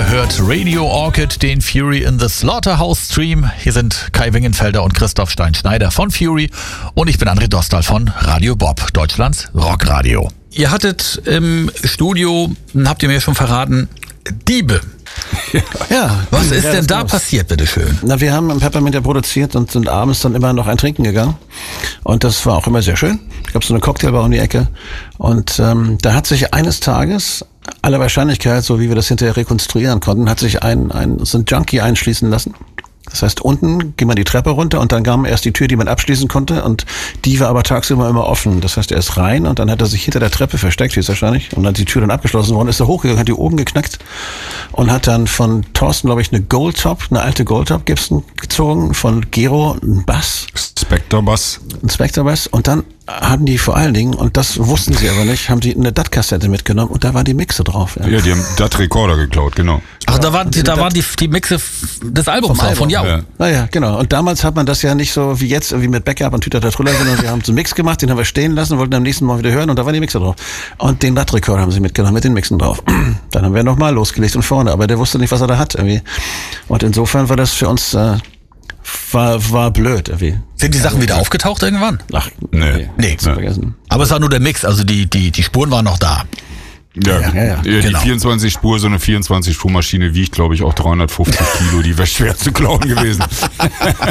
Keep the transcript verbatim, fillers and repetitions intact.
Ihr hört Radio Orchid, den Fury in the Slaughterhouse Stream. Hier sind Kai Wingenfelder und Christoph Stein-Schneider von Fury und ich bin André Dostal von Radio Bob, Deutschlands Rockradio. Ihr hattet im Studio, habt ihr mir schon verraten, Diebe. Ja. Was ist ja, denn da war's. passiert, bitteschön? Na, wir haben im Peppermint ja produziert und sind abends dann immer noch ein Trinken gegangen. Und das war auch immer sehr schön. Es gab so eine Cocktailbar um die Ecke. Und ähm, da hat sich eines Tages, aller Wahrscheinlichkeit, so wie wir das hinterher rekonstruieren konnten, hat sich ein, ein, so ein Junkie einschließen lassen. Das heißt, unten ging man die Treppe runter und dann kam erst die Tür, die man abschließen konnte, und die war aber tagsüber immer offen. Das heißt, er ist rein und dann hat er sich hinter der Treppe versteckt, höchstwahrscheinlich, und dann die Tür dann abgeschlossen worden, ist er hochgegangen, hat die oben geknackt und hat dann von Thorsten, glaube ich, eine Goldtop, eine alte Goldtop Gibson gezogen, von Gero einen Bass. Spectre Bass. Ein Spectre Bass, und dann haben die vor allen Dingen, und das wussten sie aber nicht, haben die eine D A T-Kassette mitgenommen und da war die Mixe drauf. Ja, Ja, die haben D A T-Rekorder geklaut, genau. Ach, da waren, da waren die, die Mixe des Albums Vom auch, von Album, Jau. ja. Naja, genau. Und damals hat man das ja nicht so wie jetzt, irgendwie mit Backup und Tüter der Truller, sondern wir haben so einen Mix gemacht, den haben wir stehen lassen, wollten am nächsten Mal wieder hören und da war die Mixe drauf. Und den D A T-Rekorder haben sie mitgenommen, mit den Mixen drauf. Dann haben wir nochmal losgelegt und vorne, aber der wusste nicht, was er da hat irgendwie. Und insofern war das für uns, äh, war, war blöd irgendwie. Sind die Sachen wieder aufgetaucht irgendwann? Ach, Nee. Nee. zu vergessen. Aber es war nur der Mix, also die, die, die Spuren waren noch da. Ja, Ja, ja, ja. die Genau. vierundzwanzig Spur, so eine vierundzwanzig Spur Maschine wiegt, glaube ich, auch dreihundertfünfzig Kilo. Die wäre schwer zu klauen gewesen.